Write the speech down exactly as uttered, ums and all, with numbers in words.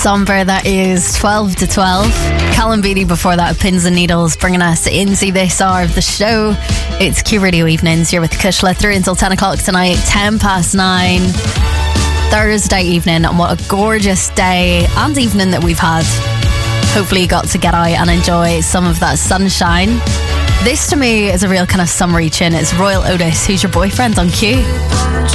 Somber, that is twelve to twelve. Callum Beatty before that, Pins and Needles, bringing us into this hour of the show. It's Q Radio Evenings. You're with Kushla through until ten o'clock tonight, ten past nine. Thursday evening, and what a gorgeous day and evening that we've had. Hopefully you got to get out and enjoy some of that sunshine. This to me is a real kind of summery tune. It's Royal Otis, Who's Your Boyfriend, on Q.